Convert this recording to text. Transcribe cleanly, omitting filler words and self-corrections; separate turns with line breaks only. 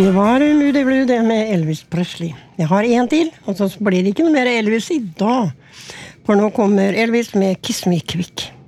Det var Moody Blue det med Elvis Presley. Jeg har en til, og så blir det ikke noe mer Elvis i dag. For nå kommer Elvis med Kiss Me Quick.